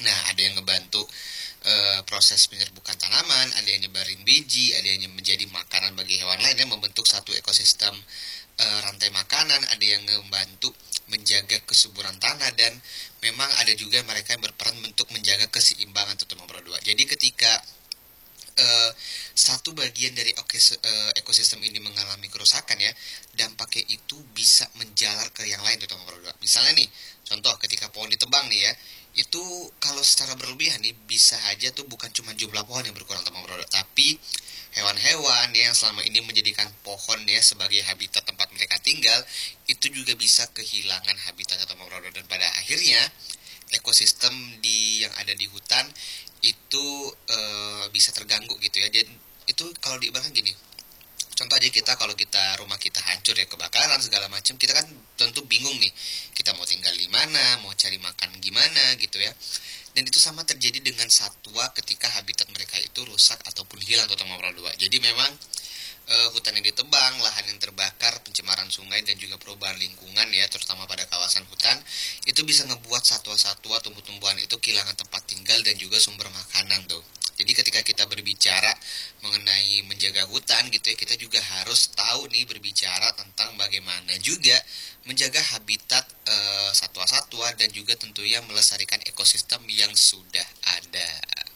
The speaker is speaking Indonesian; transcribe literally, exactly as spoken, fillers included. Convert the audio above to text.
Nah, ada yang ngebantu eh, proses penyerbukan tanaman, ada yang nyebarin biji, ada yang menjadi makanan bagi hewan lain yang membentuk satu ekosistem eh, rantai makanan, ada yang membantu menjaga kesuburan tanah, dan memang ada juga mereka yang berperan untuk menjaga keseimbangan tutur nomor dua. Jadi ketika eh, satu bagian dari okes- eh, ekosistem ini mengalami kerusakan ya, dampaknya itu bisa menjalar ke yang lain tutur nomor dua. Misalnya nih, contoh ketika pohon ditebang nih ya, itu kalau secara berlebihan nih bisa aja tuh bukan cuma jumlah pohon yang berkurang tutur nomor dua, tapi hewan-hewan ya yang selama ini menjadikan pohon ya sebagai habitat tempat mereka tinggal itu juga bisa kehilangan habitat atau mangrove, dan pada akhirnya ekosistem di yang ada di hutan itu eh, bisa terganggu gitu ya. Dan itu kalau diibaratkan gini, contoh aja kita kalau kita rumah kita hancur ya, kebakaran segala macam, kita kan tentu bingung nih, kita mau tinggal di mana, mau cari makan gimana gitu ya. Dan itu sama terjadi dengan satwa ketika habitat mereka itu rusak ataupun hilang terutama dua. Jadi memang eh, hutan yang ditebang, lahan yang terbakar, pencemaran sungai dan juga perubahan lingkungan ya, terutama pada kawasan hutan, itu bisa ngebuat satwa-satwa tumbuh-tumbuhan itu kehilangan tempat tinggal dan juga sumber makanan tuh. Jadi ketika kita berbicara mengenai menjaga hutan gitu ya, kita juga harus tahu nih berbicara tentang bagaimana juga menjaga habitat eh, satwa-satwa dan juga tentunya melestarikan ekosistem yang sudah ada.